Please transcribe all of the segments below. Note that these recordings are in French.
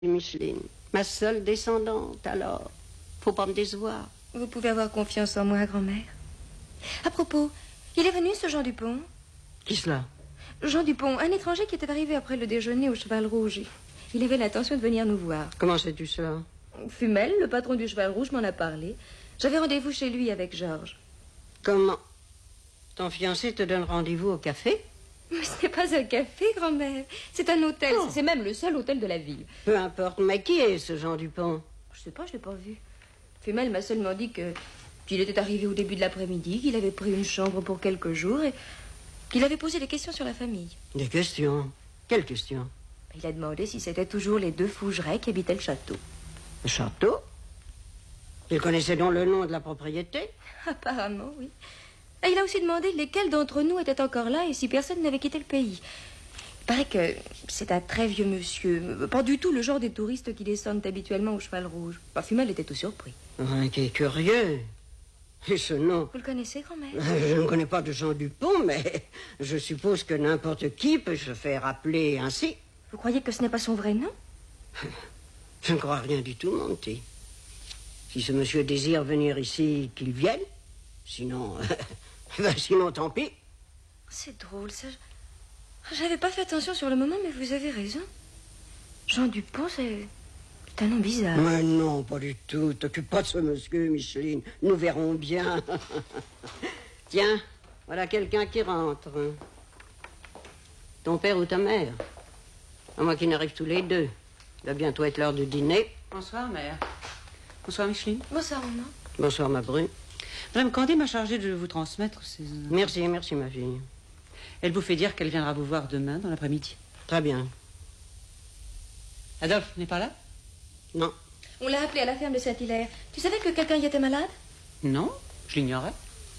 Micheline, ma seule descendante, alors. Faut pas me décevoir. Vous pouvez avoir confiance en moi, grand-mère. À propos, il est venu, ce Jean Dupont? Qui cela? Jean Dupont, un étranger qui était arrivé après le déjeuner au Cheval Rouge. Il avait l'intention de venir nous voir. Comment sais-tu cela? Fumel, le patron du Cheval Rouge, m'en a parlé. J'avais rendez-vous chez lui avec Georges. Comment? Ton fiancé te donne rendez-vous au café? Mais ce n'est pas un café, grand-mère. C'est un hôtel. Oh. C'est même le seul hôtel de la ville. Peu importe, mais qui est ce Jean Dupont? Je sais pas, je l'ai pas vu. Fumel m'a seulement dit qu'il était arrivé au début de l'après-midi, qu'il avait pris une chambre pour quelques jours et qu'il avait posé des questions sur la famille. Des questions? Quelles questions? Il a demandé si c'était toujours les deux Fougerets qui habitaient le château. Le château? Il connaissait donc le nom de la propriété? Apparemment, oui. Et il a aussi demandé lesquels d'entre nous étaient encore là et si personne n'avait quitté le pays. Il paraît que c'est un très vieux monsieur, pas du tout le genre des touristes qui descendent habituellement au Cheval Rouge. Fumel était tout surpris. Qui est curieux. Et ce nom... Vous le connaissez, grand-mère? Je ne connais pas de Jean Dupont, mais je suppose que n'importe qui peut se faire appeler ainsi. Vous croyez que ce n'est pas son vrai nom? Je ne crois rien du tout, Monty. Si ce monsieur désire venir ici, qu'il vienne. Sinon... sinon, tant pis. C'est drôle, ça. J'avais pas fait attention sur le moment, mais vous avez raison. Jean Dupont, c'est un nom bizarre. Mais non, pas du tout. T'occupe pas de ce monsieur, Micheline. Nous verrons bien. Tiens, voilà quelqu'un qui rentre. Ton père ou ta mère? À moins qu'ils n'arrivent tous les deux. Il va bientôt être l'heure du dîner. Bonsoir, mère. Bonsoir, Micheline. Bonsoir, maman. Bonsoir, ma bru. Madame Candé m'a chargé de vous transmettre ces... Merci, merci, ma fille. Elle vous fait dire qu'elle viendra vous voir demain, dans l'après-midi. Très bien. Adolphe n'est pas là? Non. On l'a appelé à la ferme de Saint-Hilaire. Tu savais que quelqu'un y était malade? Non, je l'ignorais.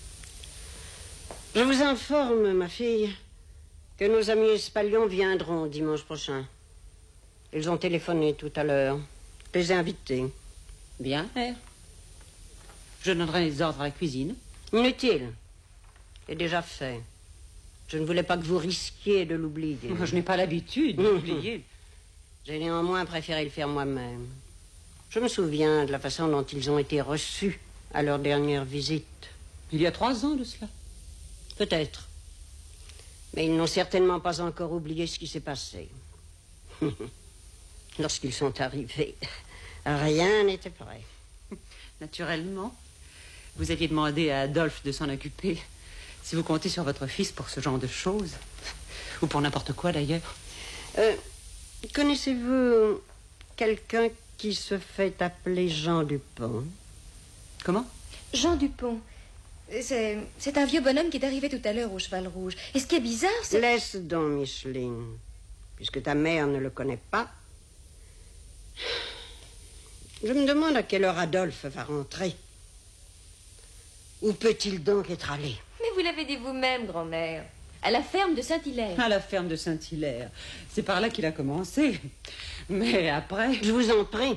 Je vous informe, ma fille, que nos amis Espalion viendront dimanche prochain. Ils ont téléphoné tout à l'heure. Je les ai invités. Bien, mère. Je donnerai les ordres à la cuisine. Inutile. C'est déjà fait. Je ne voulais pas que vous risquiez de l'oublier. Moi, je n'ai pas l'habitude d'oublier. J'ai néanmoins préféré le faire moi-même. Je me souviens de la façon dont ils ont été reçus à leur dernière visite. Il y a 3 ans de cela. Peut-être. Mais ils n'ont certainement pas encore oublié ce qui s'est passé. Lorsqu'ils sont arrivés, rien n'était prêt. Naturellement. Vous aviez demandé à Adolphe de s'en occuper. Si vous comptez sur votre fils pour ce genre de choses. Ou pour n'importe quoi, d'ailleurs. Connaissez-vous quelqu'un qui se fait appeler Jean Dupont? Comment? Jean Dupont. C'est un vieux bonhomme qui est arrivé tout à l'heure au Cheval Rouge. Et ce qui est bizarre, c'est... Laisse donc, Micheline. Puisque ta mère ne le connaît pas. Je me demande à quelle heure Adolphe va rentrer. Où peut-il donc être allé? Mais vous l'avez dit vous-même, grand-mère. À la ferme de Saint-Hilaire. À la ferme de Saint-Hilaire. C'est par là qu'il a commencé. Mais après... Je vous en prie.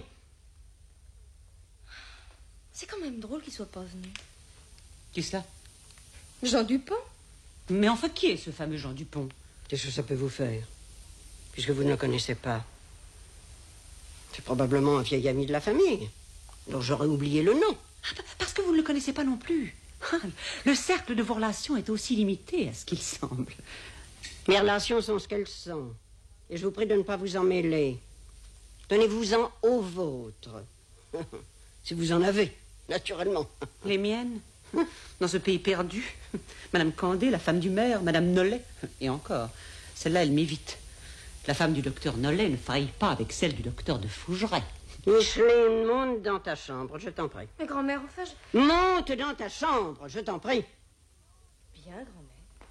C'est quand même drôle qu'il soit pas venu. Qui cela? Jean Dupont. Mais enfin, qui est ce fameux Jean Dupont? Qu'est-ce que ça peut vous faire? Puisque vous ne le connaissez pas. C'est probablement un vieil ami de la famille. Donc j'aurais oublié le nom. Ah, parce que vous ne le connaissez pas non plus. Le cercle de vos relations est aussi limité à ce qu'il semble. Mes relations sont ce qu'elles sont. Et je vous prie de ne pas vous en mêler. Tenez-vous-en aux vôtres. Si vous en avez, naturellement. Les miennes? Dans ce pays perdu. Madame Candé, la femme du maire, Madame Nollet. Et encore, celle-là, elle m'évite. La femme du docteur Nollet ne faillit pas avec celle du docteur de Fougeray. Micheline, monte dans ta chambre, je t'en prie. Mais grand-mère, enfin, Monte dans ta chambre, je t'en prie. Bien, grand-mère.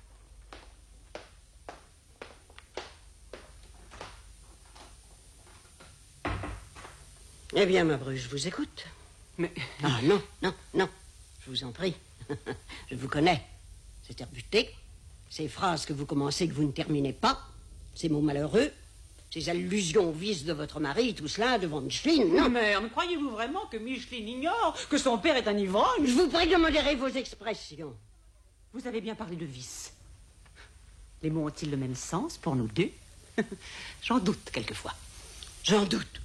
Eh bien, ma bru, je vous écoute. Mais... Ah, non, je vous en prie. Je vous connais. C'est herbuté. Ces phrases que vous commencez, que vous ne terminez pas. Ces mots malheureux. Ces allusions au vice de votre mari, tout cela devant Micheline, non? Mère, mais croyez-vous vraiment que Micheline ignore que son père est un ivrogne? Je vous prie de modérer vos expressions. Vous avez bien parlé de vice. Les mots ont-ils le même sens pour nous deux? J'en doute quelquefois. J'en doute.